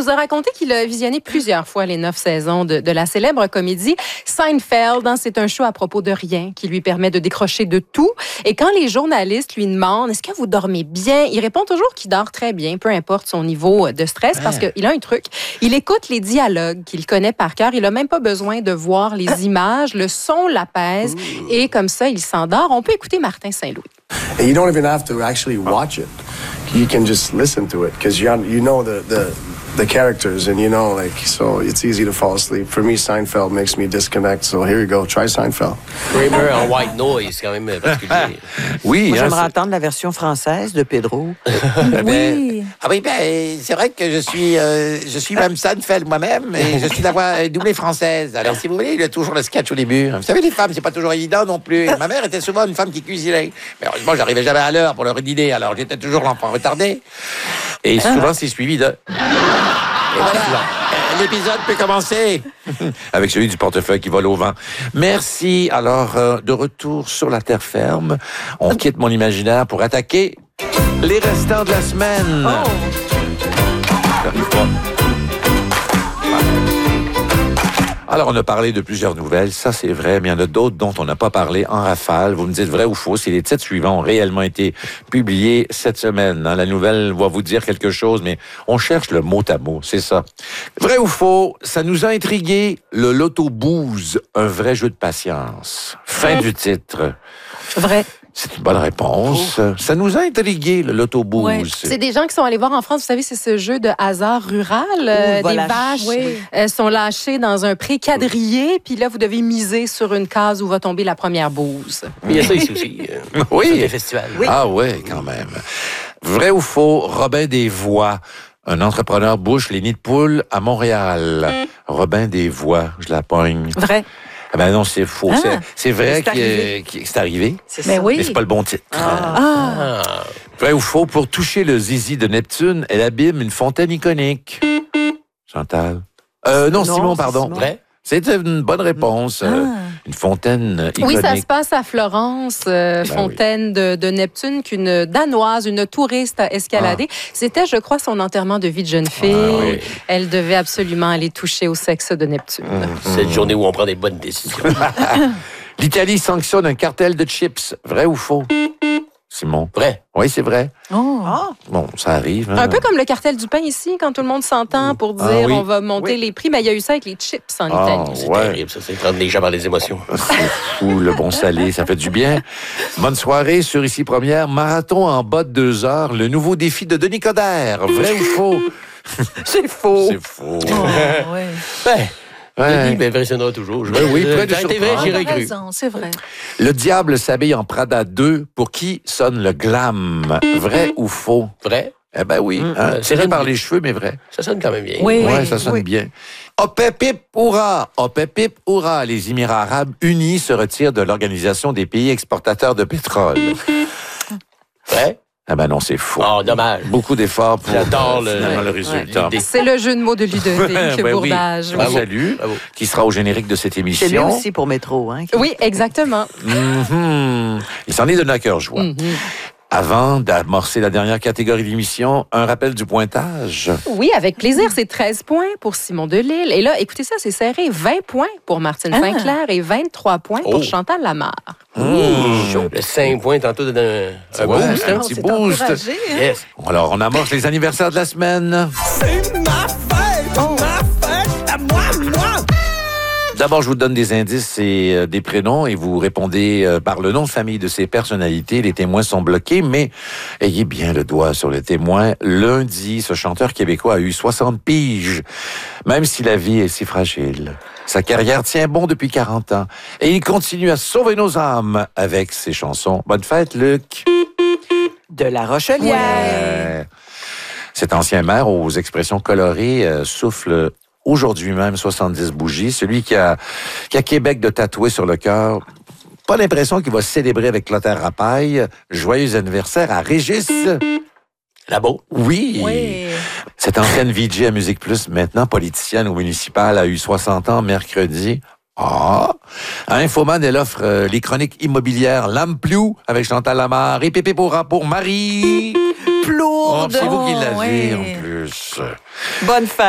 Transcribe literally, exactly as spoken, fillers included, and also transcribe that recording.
nous a raconté qu'il a visionné plusieurs fois les neuf saisons de, de la célèbre comédie Seinfeld. Hein, c'est un show à propos de rien qui lui permet de décrocher de tout. Et quand les journalistes lui demandent « Est-ce que vous dormez bien? » il répond toujours qu'il dort très bien, peu importe son niveau de stress, parce qu'il a un truc. Il écoute les dialogues qu'il connaît par cœur. Il n'a même pas besoin de voir les images. Le son l'apaise. Et comme ça, il s'endort. On peut écouter Martin Saint-Louis. And you don't even have to actually watch it. You can just listen to it because you you know the, the the characters and you know like so it's easy to fall asleep. For me, Seinfeld makes me disconnect. So here you go, try Seinfeld. Kramer en white noise quand même particulier. Oui, moi, hein, j'aimerais c'est... entendre la version française de Pedro. oui. Ah oui, ben c'est vrai que je suis euh, je suis même Seinfeld moi-même et je suis la voix euh, doublée française. Alors si vous voulez, il y a toujours le sketch au début. Vous savez, les femmes, c'est pas toujours évident non plus. Et ma mère était souvent une femme qui cuisinait. Mais heureusement, j'arrivais jamais à l'heure pour leur dîner. Alors j'étais toujours l'enfant retardé. Et souvent, c'est suivi de... Et voilà, l'épisode peut commencer. Avec celui du portefeuille qui vole au vent. Merci. Alors, euh, de retour sur la terre ferme, on quitte mon imaginaire pour attaquer les restants de la semaine. Oh. J'arrive pas. Alors, on a parlé de plusieurs nouvelles, ça c'est vrai, mais il y en a d'autres dont on n'a pas parlé en rafale. Vous me dites vrai ou faux si les titres suivants ont réellement été publiés cette semaine. La nouvelle va vous dire quelque chose, mais on cherche le mot à mot, c'est ça. Vrai ou faux, ça nous a intrigué, le Loto Booze, un vrai jeu de patience. Fin du titre. Vrai. C'est une bonne réponse. Oh. Ça nous a intrigué, le Loto Booze. Ouais. C'est des gens qui sont allés voir en France. Vous savez, c'est ce jeu de hasard rural. Euh, Ouh, des voilà. vaches Oui. euh, sont lâchées dans un pré quadrillé. Puis là, vous devez miser sur une case où va tomber la première bouse. Il y a ça ici aussi. Euh, oui. Des festivals. Oui. Ah ouais, quand même. Vrai ou faux, Robin des Voix, un entrepreneur bouche les nids de poules à Montréal. Mm. Robin des Voix, je la pogne. Vrai. Ah ben non, c'est faux. Ah, c'est, c'est vrai c'est que arrivé. c'est, c'est arrivé. C'est mais ça. oui. Mais c'est pas le bon titre. Ah. Ah. Ah. Vrai ou faux, pour toucher le zizi de Neptune, elle abîme une fontaine iconique. Chantal. Euh, non, Non, Simon, c'est pardon. Simon. Vrai? C'est une bonne réponse. Ah. Euh, une fontaine iconique. Oui, ça se passe à Florence, euh, Ben fontaine oui. de, de Neptune, qu'une Danoise, une touriste a escaladé. Ah. C'était, je crois, son enterrement de vie de jeune fille. Ah, oui. Elle devait absolument aller toucher au sexe de Neptune. Mmh. C'est une journée où on prend des bonnes décisions. L'Italie sanctionne un cartel de chips. Vrai ou faux? Simon? Vrai. Oui, c'est vrai. Oh. Ah. Bon, ça arrive. Hein? Un peu comme le cartel du pain ici, quand tout le monde s'entend pour dire ah, oui. on va monter oui. les prix. Mais il y a eu ça avec les chips en ah, Italie. C'est ouais. terrible, ça. C'est prendre les gens par les émotions. C'est fou, le bon salé, ça fait du bien. Bonne soirée sur Ici Première. Marathon en bas de deux heures. Le nouveau défi de Denis Coderre. Vrai ou faux? C'est faux. C'est faux. Oh, ouais. Ben, Ouais. Denis, ben, impressionnera toujours. Je Ben oui, près de ça a été vrai, surprendre. j'irais T'as cru. raison, c'est vrai. Le diable s'habille en Prada deux. Pour qui sonne le glam? Vrai ou faux? Vrai? Eh ben oui, Mmh. hein, Euh, tiré sonne par bien. les cheveux, mais vrai. Ça sonne quand même bien. Oui. Ouais, ça sonne oui. bien. Hop, pip, hurrah! Hop, pip, hurrah! Les Émirats arabes unis se retirent de l'Organisation des pays exportateurs de pétrole. Vrai? Ah ben non, c'est faux. Oh, dommage. Beaucoup d'efforts pour J'adore euh, le- finalement le ouais, résultat. l'idée. C'est le jeu de mots de Ludovic Ben oui. Bourdage. On Bravo. salue, Bravo. qui sera au générique de cette C'est lui émission. aussi pour Métro. Hein, qui- Oui, exactement. Mhm. Il s'en est donné à cœur joie. Mhm. Avant d'amorcer la dernière catégorie d'émission, un rappel du pointage. Oui, avec plaisir. C'est treize points pour Simon Delille. Et là, écoutez ça, c'est serré. vingt points pour Martine Ah. Sinclair et vingt-trois points Oh. pour Chantal Lamarre. Mmh. Le cinq points tantôt d'un un Ouais, boost. un hein? petit c'est boost. encouragé, hein? Yes. Alors, on amorce les anniversaires de la semaine. C'est ma fête, ma fête à moi, moi. D'abord, je vous donne des indices et euh, des prénoms et vous répondez euh, par le nom de famille de ces personnalités. Les témoins sont bloqués, mais ayez bien le doigt sur le témoin. Lundi, ce chanteur québécois a eu soixante piges, même si la vie est si fragile. Sa carrière tient bon depuis quarante ans et il continue à sauver nos âmes avec ses chansons. Bonne fête, Luc! De La Rochelière. Euh, cet ancien maire aux expressions colorées euh, souffle aujourd'hui même soixante-dix bougies. Celui qui a, qui a Québec de tatoué sur le cœur. Pas l'impression qu'il va célébrer avec Clotaire Rapaille. Joyeux anniversaire à Régis. Là-bas. Oui. Oui. Cette ancienne V J à Musique Plus, maintenant politicienne au municipal, a eu soixante ans mercredi. Ah! À Infoman, elle offre euh, les chroniques immobilières Lamplou avec Chantal Lamarre et Pépé Pourra pour Marie. Plourde. Oh, c'est vous qui l'avez Ouais. en plus. Bonne fête.